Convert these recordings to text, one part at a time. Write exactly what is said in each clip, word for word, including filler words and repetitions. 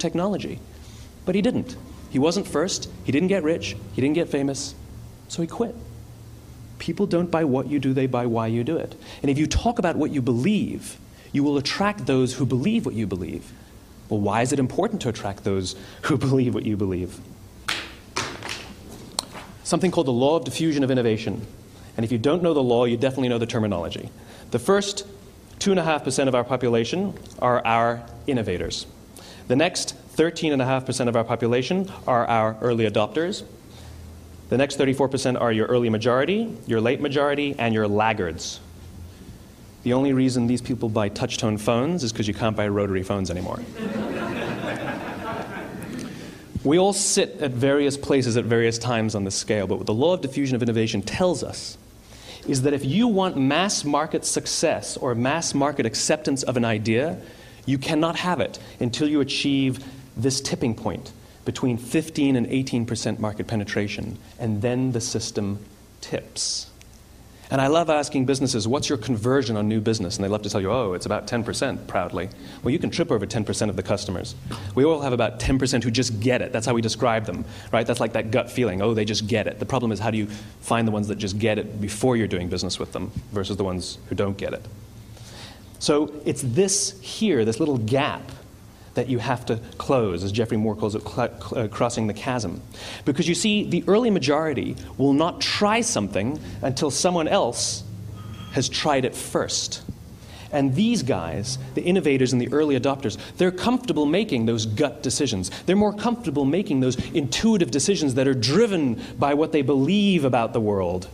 technology. But he didn't. He wasn't first. He didn't get rich. He didn't get famous. So he quit. People don't buy what you do, they buy why you do it. And if you talk about what you believe, you will attract those who believe what you believe. Well, why is it important to attract those who believe what you believe? Something called the law of diffusion of innovation. And if you don't know the law, you definitely know the terminology. The first two point five percent of our population are our innovators. The next thirteen point five percent of our population are our early adopters. The next thirty-four percent are your early majority, your late majority, and your laggards. The only reason these people buy touch-tone phones is because you can't buy rotary phones anymore. We all sit at various places at various times on the scale, but what the law of diffusion of innovation tells us is that if you want mass market success or mass market acceptance of an idea, you cannot have it until you achieve this tipping point between fifteen and eighteen percent market penetration, and then the system tips. And I love asking businesses, what's your conversion on new business? And they love to tell you, oh, it's about ten percent, proudly. Well, you can trip over ten percent of the customers. We all have about ten percent who just get it. That's how we describe them, right? That's like that gut feeling, oh, they just get it. The problem is, how do you find the ones that just get it before you're doing business with them versus the ones who don't get it? So it's this here, this little gap, that you have to close, as Geoffrey Moore calls it, cl- cl- uh, crossing the chasm. Because you see, the early majority will not try something until someone else has tried it first. And these guys, the innovators and the early adopters, they're comfortable making those gut decisions. They're more comfortable making those intuitive decisions that are driven by what they believe about the world,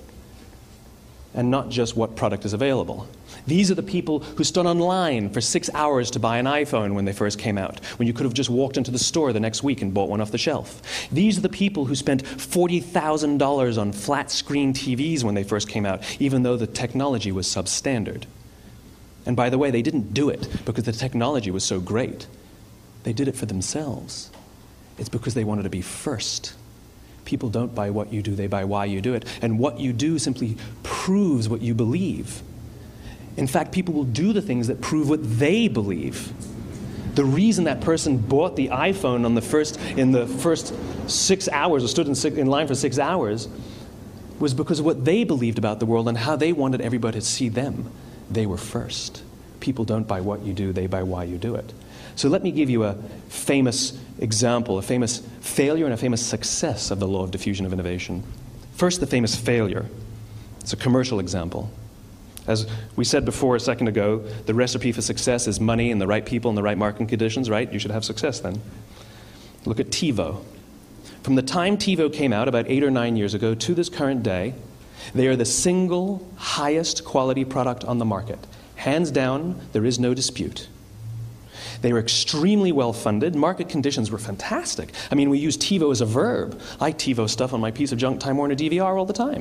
and not just what product is available. These are the people who stood online for six hours to buy an iPhone when they first came out, when you could have just walked into the store the next week and bought one off the shelf. These are the people who spent forty thousand dollars on flat-screen T Vs when they first came out, even though the technology was substandard. And by the way, they didn't do it because the technology was so great. They did it for themselves. It's because they wanted to be first. People don't buy what you do, they buy why you do it. And what you do simply proves what you believe. In fact, people will do the things that prove what they believe. The reason that person bought the iPhone on the first, in the first six hours, or stood in, six, in line for six hours, was because of what they believed about the world and how they wanted everybody to see them. They were first. People don't buy what you do, they buy why you do it. So let me give you a famous example, a famous failure and a famous success of the law of diffusion of innovation. First, the famous failure. It's a commercial example. As we said before a second ago, the recipe for success is money and the right people and the right marketing conditions, right? You should have success then. Look at TiVo. From the time TiVo came out about eight or nine years ago to this current day, they are the single highest quality product on the market. Hands down, there is no dispute. They were extremely well funded. Market conditions were fantastic. I mean, we use TiVo as a verb. I TiVo stuff on my piece of junk Time Warner D V R all the time.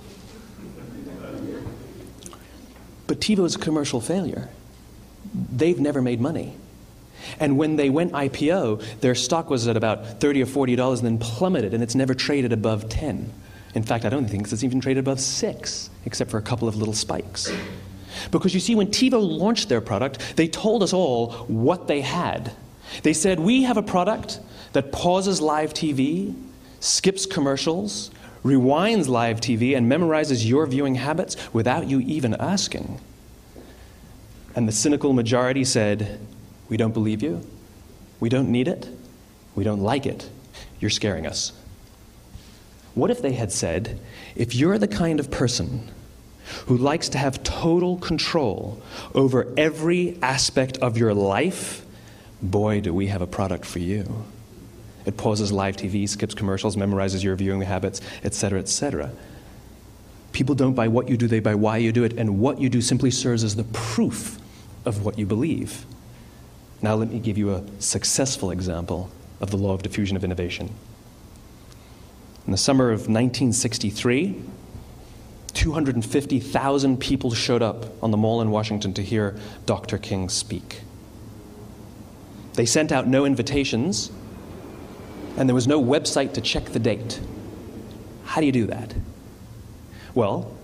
But TiVo is a commercial failure. They've never made money. And when they went I P O, their stock was at about thirty or forty dollars and then plummeted, and it's never traded above ten. In fact, I don't think it's even traded above six, except for a couple of little spikes. Because you see, when TiVo launched their product, they told us all what they had. They said, we have a product that pauses live T V, skips commercials, rewinds live T V, and memorizes your viewing habits without you even asking. And the cynical majority said, we don't believe you, we don't need it, we don't like it, you're scaring us. What if they had said, if you're the kind of person who likes to have total control over every aspect of your life, boy, do we have a product for you. It pauses live T V, skips commercials, memorizes your viewing habits, et cetera, et cetera. People don't buy what you do, they buy why you do it, and what you do simply serves as the proof of what you believe. Now let me give you a successful example of the law of diffusion of innovation. In the summer of nineteen sixty-three, two hundred fifty thousand people showed up on the Mall in Washington to hear Doctor King speak. They sent out no invitations, and there was no website to check the date. How do you do that? Well,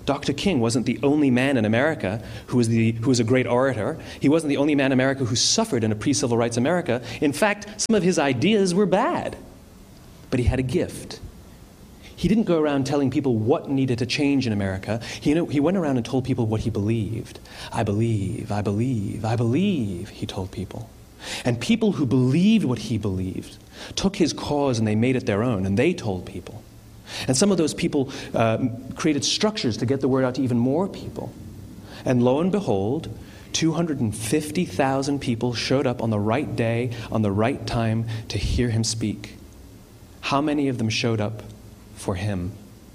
Doctor King wasn't the only man in America who was, the, who was a great orator. He wasn't the only man in America who suffered in a pre-civil rights America. In fact, some of his ideas were bad. But he had a gift. He didn't go around telling people what needed to change in America. He, you know, he went around and told people what he believed. I believe, I believe, I believe, he told people. And people who believed what he believed took his cause and they made it their own, and they told people. And some of those people uh, created structures to get the word out to even more people. And lo and behold, two hundred fifty thousand people showed up on the right day, on the right time, to hear him speak. How many of them showed up for him?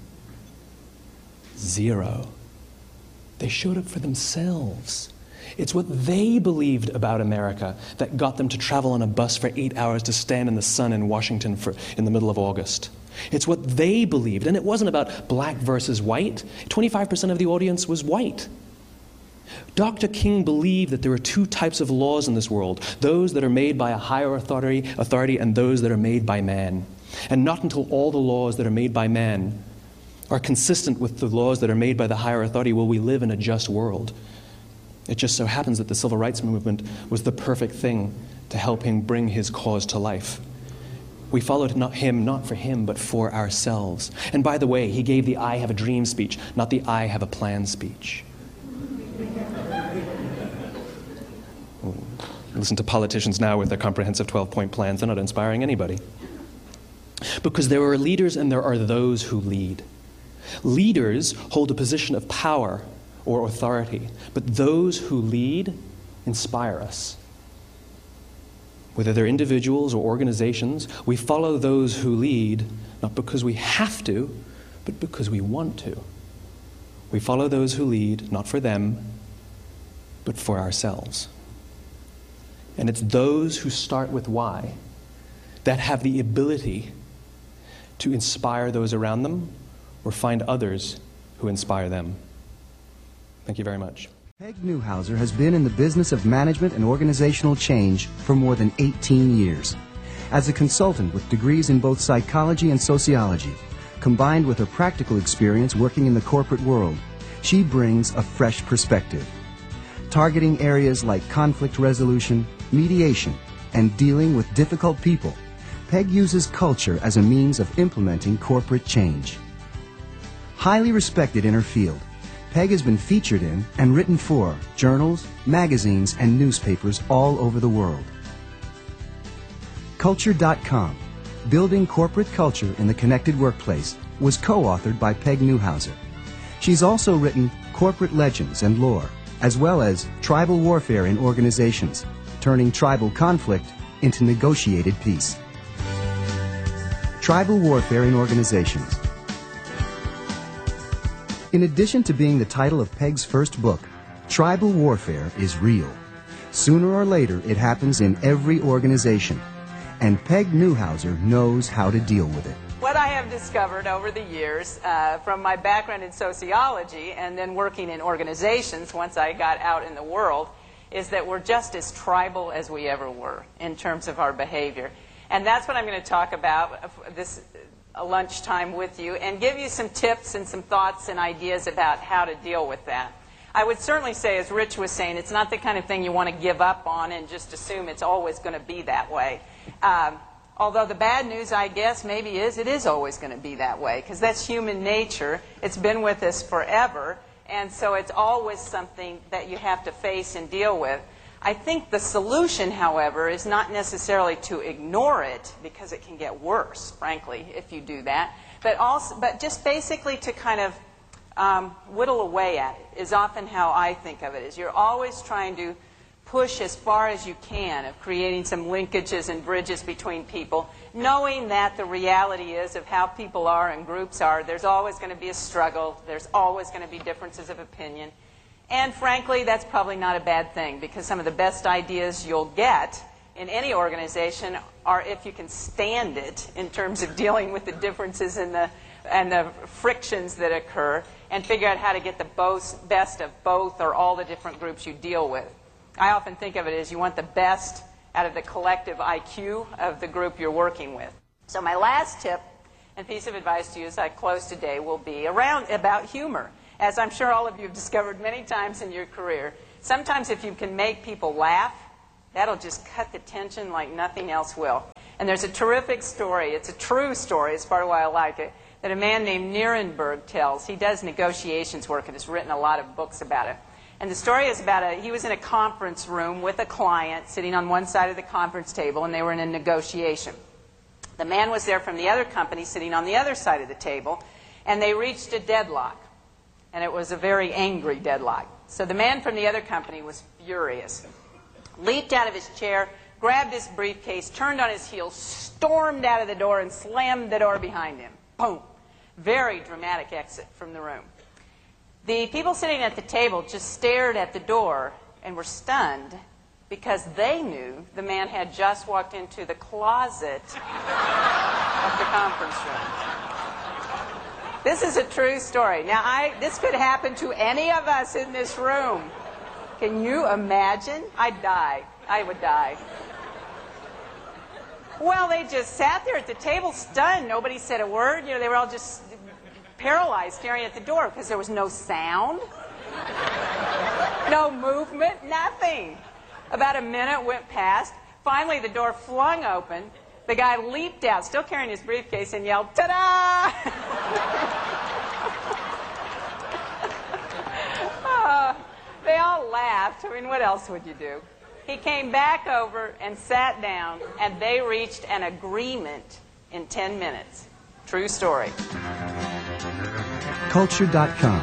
Zero. They showed up for themselves. It's what they believed about America that got them to travel on a bus for eight hours to stand in the sun in Washington for, in the middle of August. It's what they believed. And it wasn't about black versus white. twenty-five percent of the audience was white. Doctor King believed that there are two types of laws in this world, those that are made by a higher authority, authority and those that are made by man. And not until all the laws that are made by man are consistent with the laws that are made by the higher authority will we live in a just world. It just so happens that the civil rights movement was the perfect thing to help him bring his cause to life. We followed not him, not for him, but for ourselves. And by the way, he gave the I have a dream speech, not the I have a plan speech. Listen to politicians now with their comprehensive twelve-point plans. They're not inspiring anybody. Because there are leaders and there are those who lead. Leaders hold a position of power or authority, but those who lead inspire us. Whether they're individuals or organizations, we follow those who lead not because we have to, but because we want to. We follow those who lead not for them, but for ourselves. And it's those who start with why that have the ability to inspire those around them or find others who inspire them. Thank you very much. Peg Newhouser has been in the business of management and organizational change for more than eighteen years. As a consultant with degrees in both psychology and sociology, combined with her practical experience working in the corporate world, she brings a fresh perspective. Targeting areas like conflict resolution, mediation, and dealing with difficult people, Peg uses culture as a means of implementing corporate change. Highly respected in her field, Peg has been featured in and written for journals, magazines, and newspapers all over the world. Culture dot com, Building Corporate Culture in the Connected Workplace, was co-authored by Peg Newhouser. She's also written Corporate Legends and Lore, as well as Tribal Warfare in Organizations, Turning Tribal Conflict into Negotiated Peace. Tribal Warfare in Organizations. In addition to being the title of Peg's first book, Tribal Warfare is real. Sooner or later, it happens in every organization, and Peg Newhouser knows how to deal with it. What I have discovered over the years, uh, from my background in sociology and then working in organizations once I got out in the world, is that we're just as tribal as we ever were in terms of our behavior. And that's what I'm going to talk about this lunchtime with you and give you some tips and some thoughts and ideas about how to deal with that. I would certainly say, as Rich was saying, it's not the kind of thing you want to give up on and just assume it's always going to be that way. Um, although the bad news, I guess, maybe is it is always going to be that way, because that's human nature. It's been with us forever, and so it's always something that you have to face and deal with. I think the solution, however, is not necessarily to ignore it, because it can get worse, frankly, if you do that, but also, but just basically to kind of um, whittle away at it is often how I think of it. Is you're always trying to push as far as you can of creating some linkages and bridges between people, knowing that the reality is of how people are and groups are, there's always going to be a struggle, there's always going to be differences of opinion. And frankly, that's probably not a bad thing, because some of the best ideas you'll get in any organization are if you can stand it in terms of dealing with the differences and the, and the frictions that occur, and figure out how to get the both, best of both or all the different groups you deal with. I often think of it as you want the best out of the collective I Q of the group you're working with. So my last tip and piece of advice to you as I close today will be around about humor. as I'm sure all of you have discovered many times in your career, sometimes if you can make people laugh, that'll just cut the tension like nothing else will. And there's a terrific story, it's a true story, it's part of why I like it, that a man named Nierenberg tells. He does negotiations work and has written a lot of books about it. And the story is about a, he was in a conference room with a client sitting on one side of the conference table, and they were in a negotiation. The man was there from the other company sitting on the other side of the table, and they reached a deadlock. And it was a very angry deadlock. So the man from the other company was furious. Leaped out of his chair, grabbed his briefcase, turned on his heel, stormed out of the door, and slammed the door behind him. Boom. Very dramatic exit from the room. The people sitting at the table just stared at the door and were stunned because they knew the man had just walked into the closet of the conference room. This is a true story. Now, I, this could happen to any of us in this room. Can you imagine? I'd die. I would die. Well, they just sat there at the table stunned. Nobody said a word. You know, they were all just paralyzed staring at the door because there was no sound, no movement, nothing. About a minute went past. Finally, the door flung open. The guy leaped out, still carrying his briefcase, and yelled, "Ta-da!" uh, they all laughed. I mean, what else would you do? He came back over and sat down, and they reached an agreement in ten minutes. True story. Culture dot com.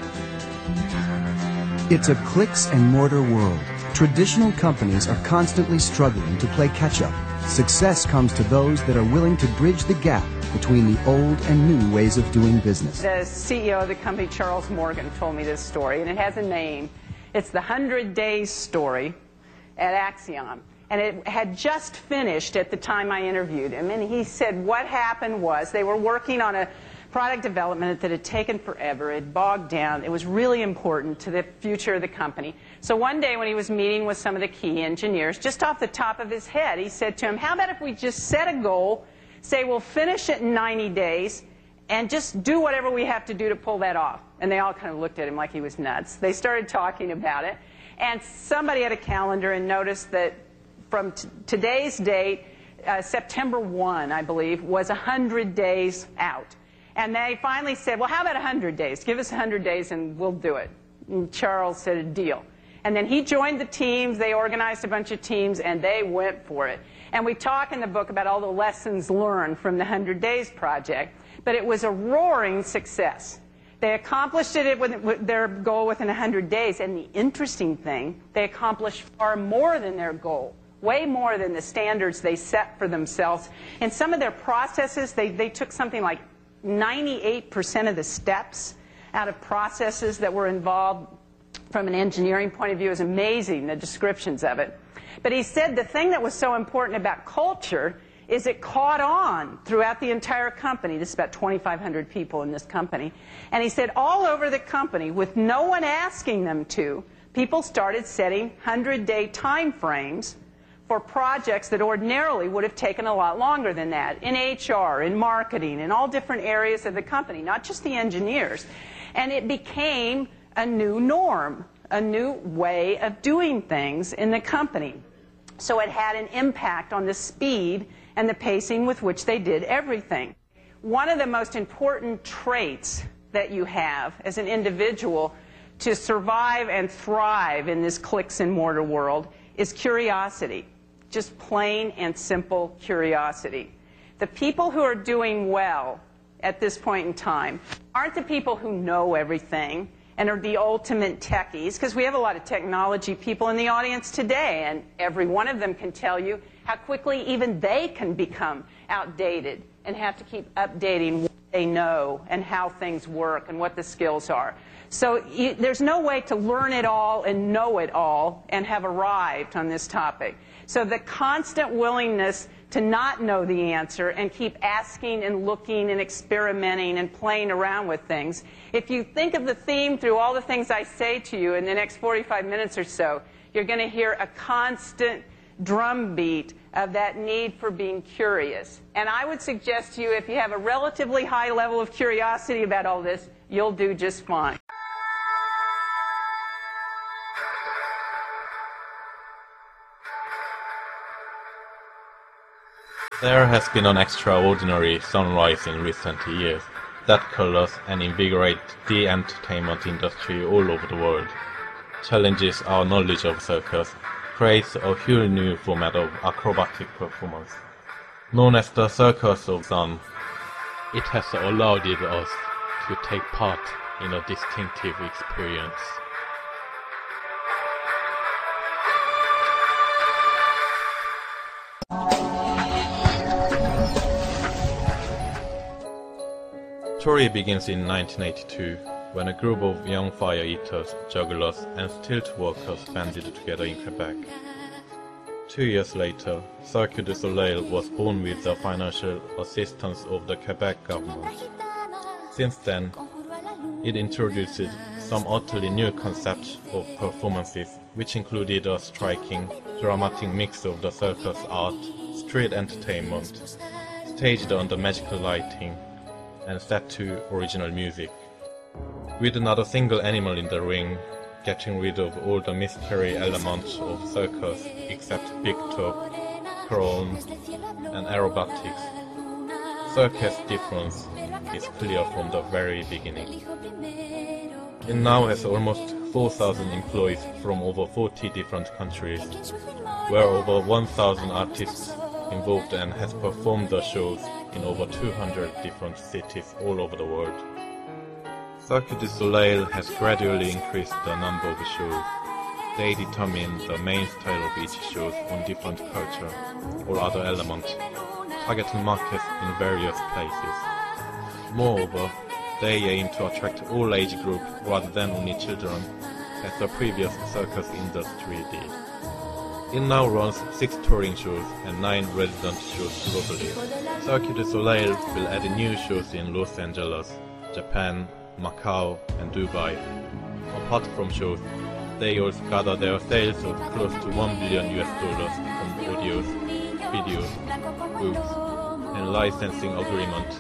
It's a clicks and mortar world. Traditional companies are constantly struggling to play catch-up. Success comes to those that are willing to bridge the gap between the old and new ways of doing business. The C E O of the company, Charles Morgan, told me this story, and it has a name. It's the hundred days story at Axiom. And it had just finished at the time I interviewed him. And he said what happened was they were working on a product development that had taken forever. It bogged down. It was really important to the future of the company. So one day when he was meeting with some of the key engineers, just off the top of his head, he said to him, how about if we just set a goal, say we'll finish it in ninety days, and just do whatever we have to do to pull that off. And they all kind of looked at him like he was nuts. They started talking about it. And somebody had a calendar and noticed that from t today's date, uh, September first, I believe, was one hundred days out. And they finally said, well, how about one hundred days? Give us one hundred days and we'll do it. And Charles said, a deal. And then he joined the teams. They organized a bunch of teams, and they went for it. And we talk in the book about all the lessons learned from the one hundred days project. But it was a roaring success. They accomplished it with their goal within one hundred days. And the interesting thing, they accomplished far more than their goal. Way more than the standards they set for themselves. In some of their processes, they, they took something like ninety-eight percent of the steps out of processes that were involved from an engineering point of view. It was amazing, the descriptions of it. But he said the thing that was so important about culture is it caught on throughout the entire company. This is about twenty-five hundred people in this company. And he said all over the company, with no one asking them to, people started setting hundred-day time frames for projects that ordinarily would have taken a lot longer than that, in H R, in marketing, in all different areas of the company, not just the engineers. And it became a new norm, a new way of doing things in the company. So it had an impact on the speed and the pacing with which they did everything. One of the most important traits that you have as an individual to survive and thrive in this clicks and mortar world is curiosity. Just plain and simple curiosity. The people who are doing well at this point in time aren't the people who know everything and are the ultimate techies, because we have a lot of technology people in the audience today, and every one of them can tell you how quickly even they can become outdated and have to keep updating what they know and how things work and what the skills are. So you, there's no way to learn it all and know it all and have arrived on this topic. So the constant willingness to not know the answer and keep asking and looking and experimenting and playing around with things. If you think of the theme through all the things I say to you in the next forty-five minutes or so, you're going to hear a constant drumbeat of that need for being curious. And I would suggest to you, if you have a relatively high level of curiosity about all this, you'll do just fine. There has been an extraordinary sunrise in recent years that colors and invigorates the entertainment industry all over the world, challenges our knowledge of circus, creates a whole new format of acrobatic performance, known as the Circus of Sun. It has allowed us to take part in a distinctive experience. Story begins in nineteen eighty-two, when a group of young fire eaters, jugglers and stilt workers banded together in Quebec. Two years later, Cirque du Soleil was born with the financial assistance of the Quebec government. Since then, it introduced some utterly new concepts of performances, which included a striking, dramatic mix of the circus art, street entertainment, staged under magical lighting, and set to original music. With not a single animal in the ring, getting rid of all the mystery elements of circus except big top, crown, and aerobatics. Circus' difference is clear from the very beginning. It now has almost four thousand employees from over forty different countries, where over one thousand artists involved and has performed the shows in over two hundred different cities all over the world. Cirque du Soleil has gradually increased the number of shows. They determine the main style of each show on different culture or other elements, targeting markets in various places. Moreover, they aim to attract all age groups rather than only children, as the previous circus industry did. It now runs six touring shows and nine resident shows globally. Cirque du Soleil will add new shows in Los Angeles, Japan, Macau and Dubai. Apart from shows, they also gather their sales of close to one billion U S dollars from audios, videos, books and licensing agreements.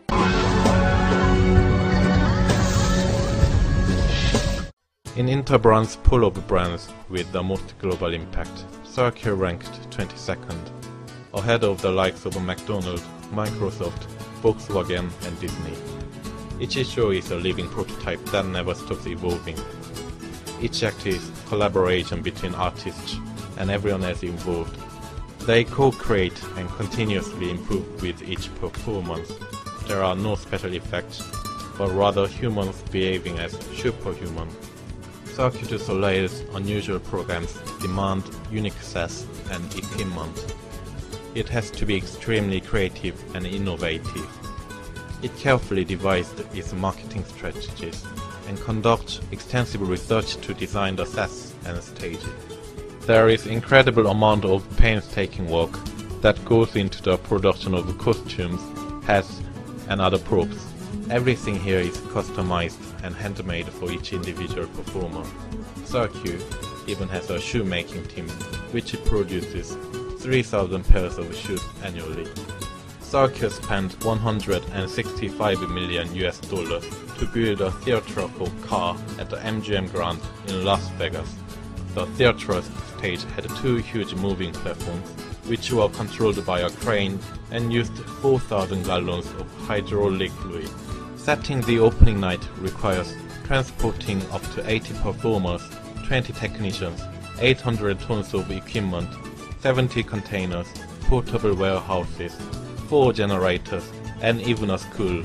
In Interbrands pool of brands with the most global impact, Cirque ranked twenty-second, ahead of the likes of McDonald's, Microsoft, Volkswagen and Disney. Each show is a living prototype that never stops evolving. Each act is collaboration between artists and everyone else involved. They co-create and continuously improve with each performance. There are no special effects, but rather humans behaving as superhuman. Cirque du Soleil's unusual programs demand unique sets and equipment. It has to be extremely creative and innovative. It carefully devised its marketing strategies and conducts extensive research to design the sets and stages. There is incredible amount of painstaking work that goes into the production of costumes, hats and other props. Everything here is customized and handmade for each individual performer. Cirque even has a shoemaking team, which produces three thousand pairs of shoes annually. Cirque spent one hundred sixty-five million U S dollars to build a theater for Car at the M G M Grand in Las Vegas. The theater's stage had two huge moving platforms, which were controlled by a crane and used four thousand gallons of hydraulic fluid. Setting the opening night requires transporting up to eighty performers, twenty technicians, eight hundred tons of equipment, seventy containers, portable warehouses, four generators, and even a school.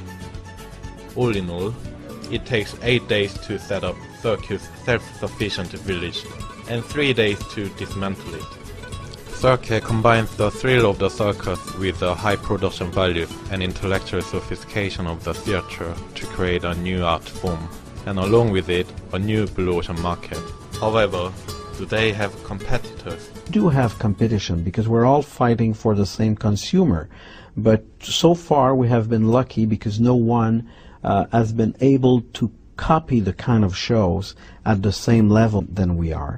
All in all, it takes eight days to set up Cirque's self-sufficient village, and three days to dismantle it. Cirque combines the thrill of the circus with the high production values and intellectual sophistication of the theater to create a new art form, and along with it, a new blue ocean market. However, do they have competitors? We do have competition because we're all fighting for the same consumer, but so far we have been lucky because no one uh, has been able to copy the kind of shows at the same level than we are.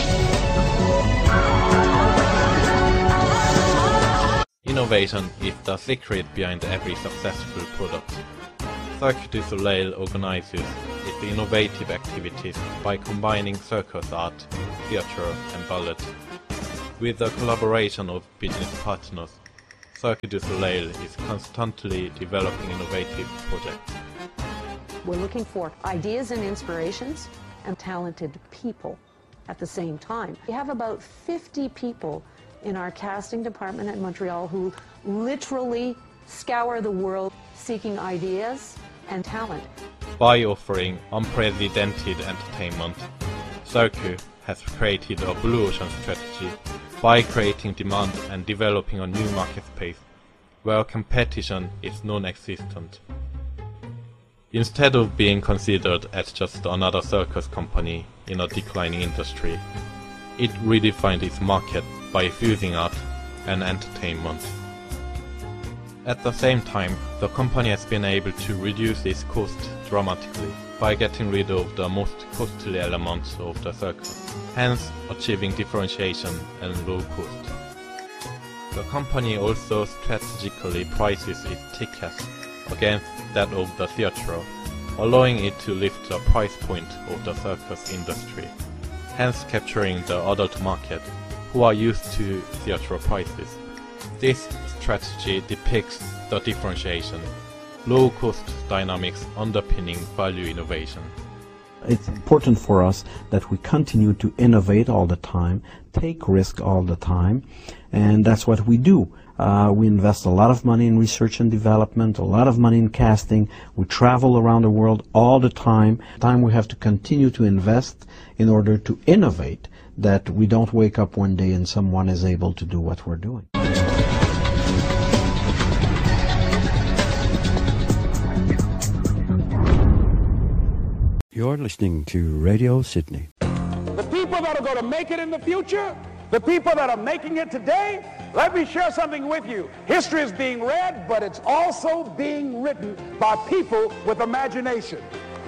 Innovation is the secret behind every successful product. Cirque du Soleil organizes its innovative activities by combining circus art, theater and ballet. With the collaboration of business partners, Cirque du Soleil is constantly developing innovative projects. We're looking for ideas and inspirations and talented people at the same time. We have about fifty people in our casting department at Montreal who literally scour the world seeking ideas and talent. By offering unprecedented entertainment, Cirque has created a blue ocean strategy by creating demand and developing a new market space where competition is non-existent. Instead of being considered as just another circus company in a declining industry, it redefined its market by fusing art and entertainment. At the same time, the company has been able to reduce its cost dramatically by getting rid of the most costly elements of the circus, hence achieving differentiation and low cost. The company also strategically prices its tickets against that of the theatre, allowing it to lift the price point of the circus industry, hence capturing the adult market, who are used to theatre prices. This strategy depicts the differentiation, low-cost dynamics underpinning value innovation. It's important for us that we continue to innovate all the time, take risk all the time, and that's what we do. Uh, we invest a lot of money in research and development, a lot of money in casting. We travel around the world all the time. Time we have to continue to invest in order to innovate, that we don't wake up one day and someone is able to do what we're doing. You're listening to Radio Sydney. The people that are going to make it in the future, the people that are making it today, let me share something with you. History is being read, but it's also being written by people with imagination.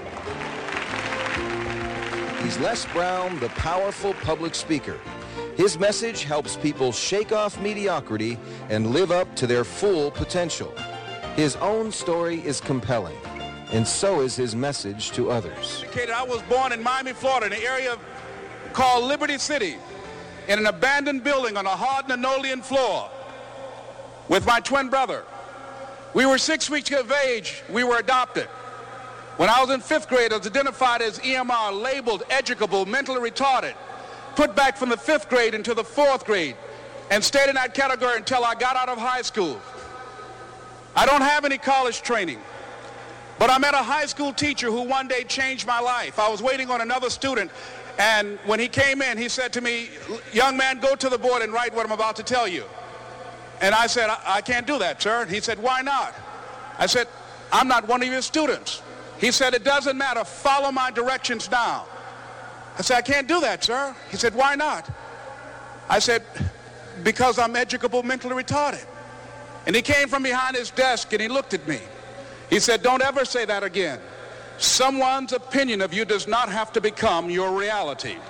He's Les Brown, the powerful public speaker. His message helps people shake off mediocrity and live up to their full potential. His own story is compelling, and so is his message to others. I was born in Miami, Florida, in an area called Liberty City, in an abandoned building on a hard linoleum floor with my twin brother. We were six weeks of age. We were adopted. When I was in fifth grade, I was identified as E M R, labeled educable, mentally retarded, put back from the fifth grade into the fourth grade, and stayed in that category until I got out of high school. I don't have any college training, but I met a high school teacher who one day changed my life. I was waiting on another student, and when he came in, he said to me, "Young man, go to the board and write what I'm about to tell you." And I said, I, I can't do that, sir. He said, "Why not?" I said, "I'm not one of your students." He said, "It doesn't matter. Follow my directions now." I said, "I can't do that, sir." He said, "Why not?" I said, "Because I'm educable, mentally retarded." And he came from behind his desk and he looked at me. He said, "Don't ever say that again. Someone's opinion of you does not have to become your reality."